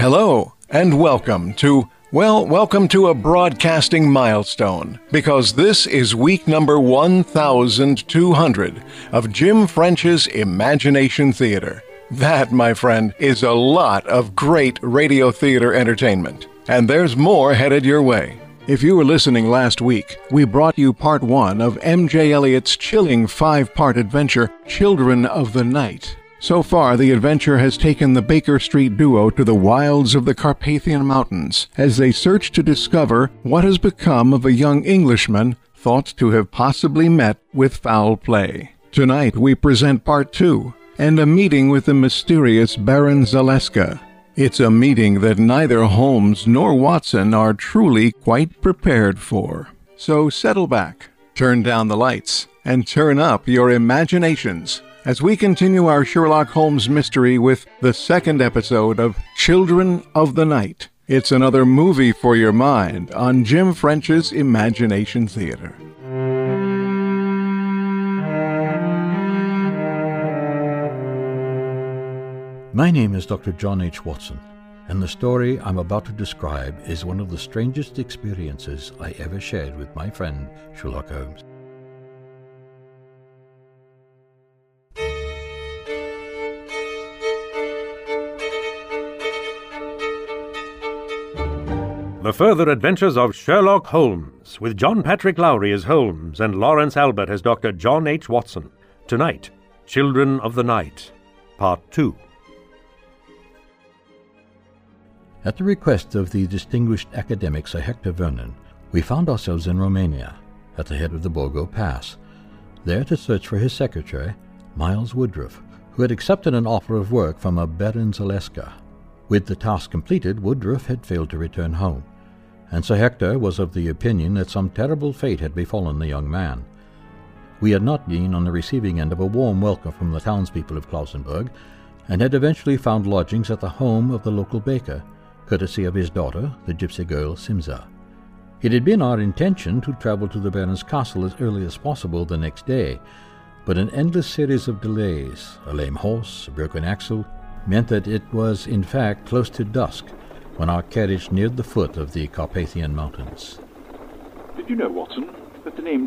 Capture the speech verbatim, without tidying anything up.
Hello, and welcome to, well, welcome to a broadcasting milestone, because this is week number one thousand two hundred of Jim French's Imagination Theater. That, my friend, is a lot of great radio theater entertainment, and there's more headed your way. If you were listening last week, we brought you part one of M J Eliot's chilling five-part adventure, Children of the Night. So far, the adventure has taken the Baker Street duo to the wilds of the Carpathian Mountains as they search to discover what has become of a young Englishman thought to have possibly met with foul play. Tonight, we present part two, and a meeting with the mysterious Baron Zaleska. It's a meeting that neither Holmes nor Watson are truly quite prepared for. So settle back, turn down the lights, and turn up your imaginations as we continue our Sherlock Holmes mystery with the second episode of Children of the Night. It's another movie for your mind on Jim French's Imagination Theater. My name is Doctor John H. Watson, and the story I'm about to describe is one of the strangest experiences I ever shared with my friend Sherlock Holmes. The Further Adventures of Sherlock Holmes, with John Patrick Lowry as Holmes and Lawrence Albert as Doctor John H. Watson. Tonight, Children of the Night, Part two. At the request of the distinguished academic Sir Hector Vernon, we found ourselves in Romania, at the head of the Borgo Pass, there to search for his secretary, Miles Woodruff, who had accepted an offer of work from a Baron Zaleska. With the task completed, Woodruff had failed to return home, and Sir Hector was of the opinion that some terrible fate had befallen the young man. We had not been on the receiving end of a warm welcome from the townspeople of Klausenburg, and had eventually found lodgings at the home of the local baker, courtesy of his daughter, the gypsy girl Simza. It had been our intention to travel to the Baron's castle as early as possible the next day, but an endless series of delays, a lame horse, a broken axle, meant that it was in fact close to dusk when our carriage neared the foot of the Carpathian Mountains. Did you know, Watson, that the name